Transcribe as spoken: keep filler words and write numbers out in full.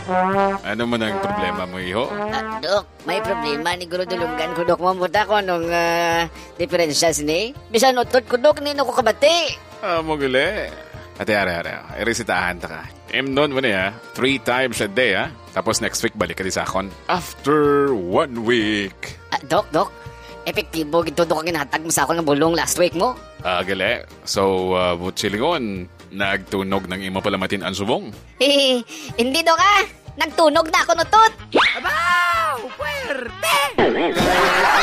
Ano man ang problema mo, iho? Ah, Dok, may problema ni Guru Dulungan ko, Dok. Mamuta ko anong uh, diferensya sini. Bisan utod ko, Dok, nino ko kabati. Ah, mo gali. Ate, are, are. Iresitahan ta ka. Imnon mo na ya. Three times a day, ha? Tapos next week, balik ka di sa akon. After one week. Ah, Dok, Dok. Epektibo, gito, Dok, ang ginatag mo sa ako ng bulong last week mo. Ah, gali. So, uh, butsilingon, nagtunog ng imo palamatin ang subong. Eh, hindi, Dok, ah. Nagtunog na ako nutot. Abaw! Puwerte!